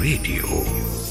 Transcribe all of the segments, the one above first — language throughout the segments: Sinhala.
රේඩියෝ.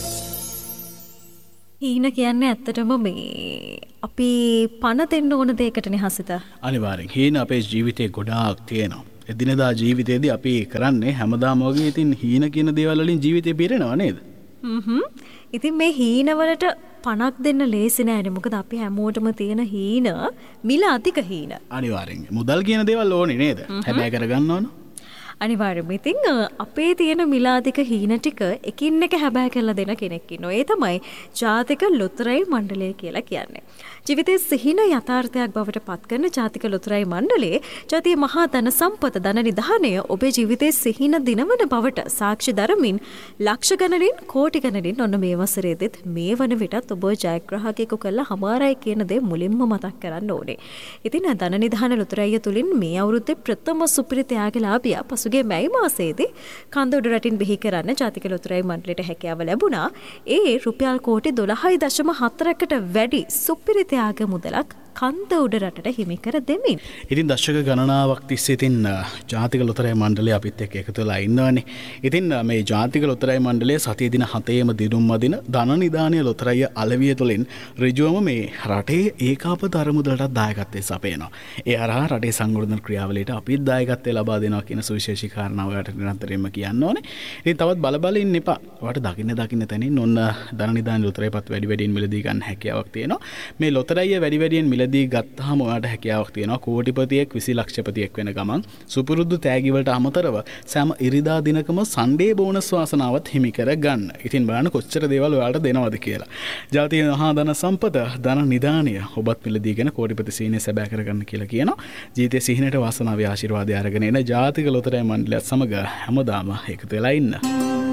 හීන කියන්නේ ඇත්තටම මේ අපි පණ දෙන්න ඕන දෙයකටනේ හසිත. අනිවාර්යෙන් හීන අපේ ජීවිතේ ගොඩාක් තියෙනවා. එදිනදා ජීවිතේදී අපි කරන්නේ හැමදාම වගේ ඉතින් හීන කියන දේවල් වලින් ජීවිතේ පිරෙනවා නේද? ඉතින් මේ හීනවලට පණක් දෙන්න ලේසි නෑනේ. මොකද අපි හැමෝටම තියෙන හීන මිල අධික හීන. අනිවාර්යෙන් මුදල් කියන දේවල් ඕනේ නේද? හැබැයි කරගන්න ඕන. අනිවාර්යයෙන්ම ඉතින් අපේ තියෙන මිලාදික හීන ටික එකින් එක හැබෑ කරලා දෙන කෙනෙක් ඉන්නවා. ඒ තමයි ජාතික ලොතරැයි මණ්ඩලය කියලා කියන්නේ. ජීවිතයේ සිහින යථාර්ථයක් බවට පත් කරන ජාතික ලොතරැයි මණ්ඩලයේ ජාතිය මහා ධන සම්පත ධන නිධානය ඔබේ ජීවිතයේ සිහින දිනවන බවට සාක්ෂි දරමින් ලක්ෂ ගණනින් කෝටි ගණනින් ඔන්න මේ වසරේදීත් මේ වන විටත් ඔබ ජයග්‍රාහකයෙකු කළා හමාරයි කියන දේ මුලින්ම මතක් කරන්න ඕනේ. ඉතින් ධන නිධාන ලොතරැයිය තුලින් මේ අවුරුද්දේ ප්‍රථම සුපිරි ත්‍යාගලාභියා පසුගිය මැයි මාසයේදී කන්ද උඩ රටින් බිහි කරන්න ජාතික ලොතරැයි මණ්ඩලයට හැකියාව ලැබුණා. ඒ රුපියල් කෝටි 12.4කට වැඩි සුපිරි ත්‍යාග මුදලක් කන්ද උඩ රටට හිමි කර දෙමින්. ඉතින් දශක ගණනාවක් තිස්සේ ඉතින් ජාතික ලොතරැයි මණ්ඩලය අපිත් එක්ක එකතු වෙලා ඉන්නවනේ. ඉතින් මේ ජාතික ලොතරැයි මණ්ඩලය සතිය දින 7ේම දිනුම් මදින ධන නිධානීය ලොතරැයි අලවිය තුළින් ඍජුවම මේ රටේ ඒකාපත අරමුදලට දායකත්වයේ සපයනවා. ඒ හරහා රටේ සංවර්ධන ක්‍රියාවලියට අපිත් දායකත්වය ලබා දෙනවා කියන සුවිශේෂී කාරණාවකට නිරන්තරයෙන්ම කියන්න ඕනේ. ඉතින් තවත් බල ඉන්න එපා. වට දකින්න තැනින් ඔන්න ධන නිධානීය ලොතරැයිපත් වැඩි වැඩියෙන් මිලදී ගන්න හැකියාවක් තියෙනවා. මේ ලොතරැයිය වැඩි වැඩියෙන් මිලදී ගත්තාම ඔයාලට හැකියාවක් තියෙනවා කෝටිපතියෙක් 20 ලක්ෂපතියෙක් වෙන ගමන් සුපුරුදු තෑගි වලට අමතරව සෑම ඉරිදා දිනකම සන්ඩේ බෝනස් වාසනාවත් හිමි කර ගන්න. ඉතින් බලන්න කොච්චර දේවල් ඔයාලට දෙනවද කියලා. ජාතිය මහා ධන සම්පත ධන නිධානීය ඔබත් මිලදීගෙන කෝටිපති සීනේ සැබෑ කරගන්න කියලා කියනවා. ජීවිතයේ සිහිනට වාසනාවේ ආශිර්වාදය අරගෙන එන ජාතික ලොතරැයි මණ්ඩලයත් සමග හැමදාම එකතු වෙලා ඉන්න.